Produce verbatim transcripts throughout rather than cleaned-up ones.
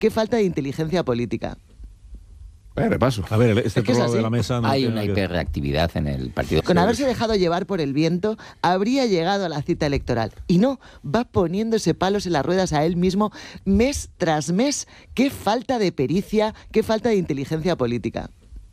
qué falta de inteligencia política. Eh, repaso. A ver, este es de la mesa no hay tiene una que... hiperreactividad en el partido. Con haberse dejado llevar por el viento, habría llegado a la cita electoral. Y no, va poniéndose palos en las ruedas a él mismo mes tras mes. Qué falta de pericia, qué falta de inteligencia política.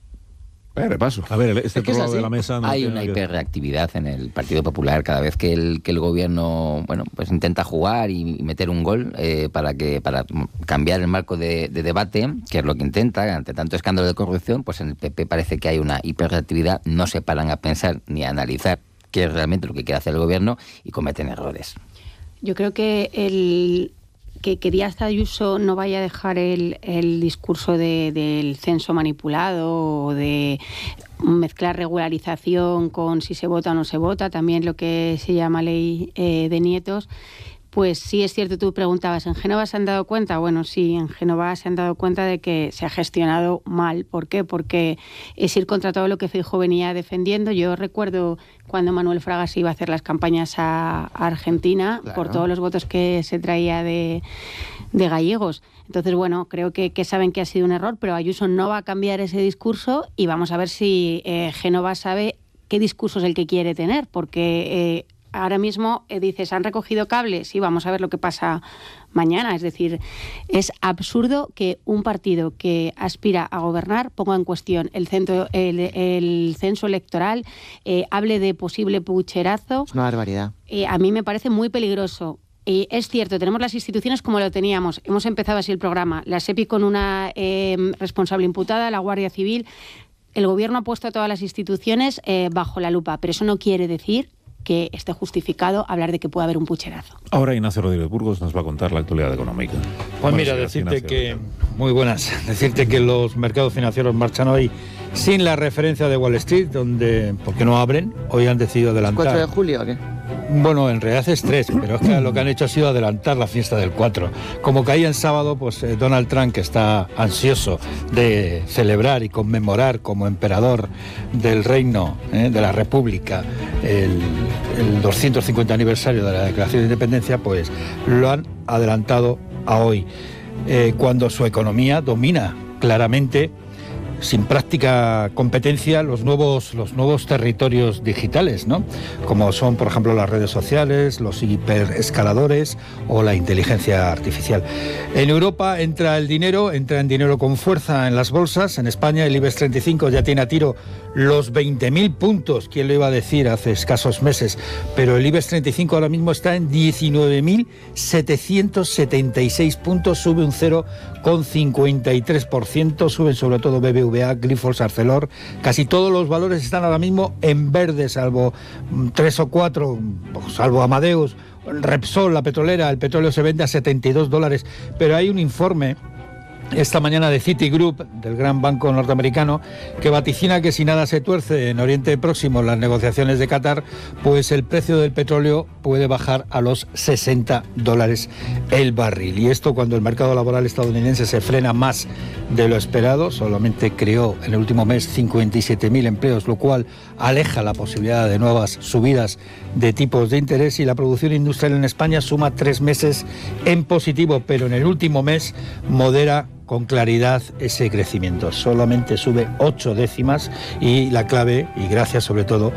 Eh, repaso. A ver, este Es que es de así. la mesa no hay tiene una que... hiperreactividad en el Partido Popular cada vez que el, que el gobierno, bueno, pues intenta jugar y, y meter un gol eh, para que para cambiar el marco de, de debate, que es lo que intenta ante tanto escándalo de corrupción. Pues en el P P parece que hay una hiperreactividad, no se paran a pensar ni a analizar qué es realmente lo que quiere hacer el gobierno y cometen errores. Yo creo que el que, que Díaz Ayuso no vaya a dejar el, el discurso de, del censo manipulado o de mezclar regularización con si se vota o no se vota, también lo que se llama ley eh, de nietos. Pues sí, es cierto, tú preguntabas, ¿en Génova se han dado cuenta? Bueno, sí, en Génova se han dado cuenta de que se ha gestionado mal. ¿Por qué? Porque es ir contra todo lo que Feijóo venía defendiendo. Yo recuerdo cuando Manuel Fraga se iba a hacer las campañas a, a Argentina, claro, por todos los votos que se traía de, de gallegos. Entonces, bueno, creo que, que saben que ha sido un error, pero Ayuso no va a cambiar ese discurso y vamos a ver si eh, Génova sabe qué discurso es el que quiere tener, porque... Eh, Ahora mismo eh, dices, ¿han recogido cables? Sí, vamos a ver lo que pasa mañana. Es decir, es absurdo que un partido que aspira a gobernar ponga en cuestión el, centro, el, el censo electoral, eh, hable de posible pucherazo. Es una barbaridad. Eh, a mí me parece muy peligroso. Y es cierto, tenemos las instituciones como lo teníamos. Hemos empezado así el programa. La SEPI con una eh, responsable imputada, la Guardia Civil. El Gobierno ha puesto a todas las instituciones eh, bajo la lupa, pero eso no quiere decir que esté justificado hablar de que puede haber un pucherazo. Ahora Ignacio Rodríguez Burgos nos va a contar la actualidad económica. Pues Buenos mira, días, decirte Ignacio. que... Muy buenas. Decirte que los mercados financieros marchan hoy sin la referencia de Wall Street, donde, porque no abren, hoy han decidido adelantar. ¿cuatro de julio o qué? Bueno, en realidad es tres, pero es que lo que han hecho ha sido adelantar la fiesta del cuatro. Como caía en sábado, pues eh, Donald Trump, que está ansioso de celebrar y conmemorar como emperador del reino, eh, de la República, el, el doscientos cincuenta aniversario de la Declaración de Independencia, pues lo han adelantado a hoy, eh, cuando su economía domina claramente, sin práctica competencia, los nuevos, los nuevos territorios digitales, ¿no? Como son, por ejemplo, las redes sociales, los hiperescaladores o la inteligencia artificial. En Europa entra el dinero, entra en dinero con fuerza en las bolsas. En España el IBEX treinta y cinco ya tiene a tiro los veinte mil puntos, ¿quién lo iba a decir hace escasos meses? Pero el IBEX treinta y cinco ahora mismo está en diecinueve mil setecientos setenta y seis puntos, sube un cero coma cincuenta y tres por ciento, suben sobre todo B B V A, Grifols, Arcelor. Casi todos los valores están ahora mismo en verde, salvo tres o cuatro, salvo Amadeus, Repsol, la petrolera. El petróleo se vende a setenta y dos dólares, pero hay un informe esta mañana de Citigroup, del gran banco norteamericano, que vaticina que si nada se tuerce en Oriente Próximo, las negociaciones de Qatar, pues el precio del petróleo puede bajar a los sesenta dólares el barril. Y esto, cuando el mercado laboral estadounidense se frena más de lo esperado, solamente creó en el último mes cincuenta y siete mil empleos, lo cual aleja la posibilidad de nuevas subidas de tipos de interés, y la producción industrial en España suma tres meses en positivo, pero en el último mes modera con claridad ese crecimiento. Solamente sube ocho décimas, y la clave, y gracias sobre todo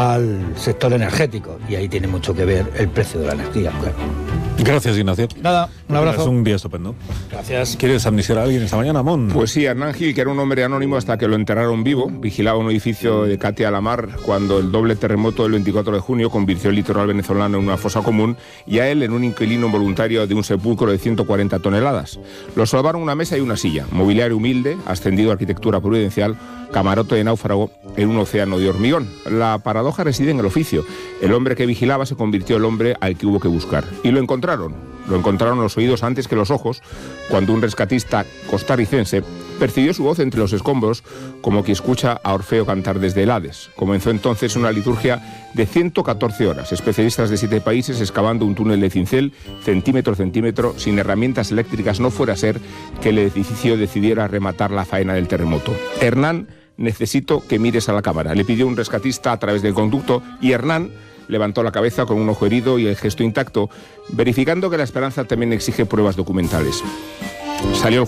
al sector energético, y ahí tiene mucho que ver el precio de la energía, claro. Gracias, Ignacio. Nada, un abrazo. Es un día estupendo. Gracias. ¿Quieres amnistiar a alguien esta mañana, Mon? Pues sí, Hernán Gil, que era un hombre anónimo hasta que lo enterraron vivo, vigilaba un edificio de Catia la Mar cuando el doble terremoto del veinticuatro de junio convirtió el litoral venezolano en una fosa común, y a él en un inquilino voluntario de un sepulcro de ciento cuarenta toneladas. Lo salvaron una mesa y una silla, mobiliario humilde, ascendido a arquitectura providencial, camarote de náufrago en un océano de hormigón. La paradoja reside en el oficio. El hombre que vigilaba se convirtió en el hombre al que hubo que buscar. Y lo encontraron. Lo encontraron los oídos antes que los ojos, cuando un rescatista costarricense percibió su voz entre los escombros, como que escucha a Orfeo cantar desde el Hades. Comenzó entonces una liturgia de ciento catorce horas, especialistas de siete países excavando un túnel de cincel, centímetro a centímetro, sin herramientas eléctricas, no fuera a ser que el edificio decidiera rematar la faena del terremoto. Hernán, necesito que mires a la cámara, le pidió un rescatista a través del conducto, y Hernán levantó la cabeza con un ojo herido y el gesto intacto, verificando que la esperanza también exige pruebas documentales. Salió el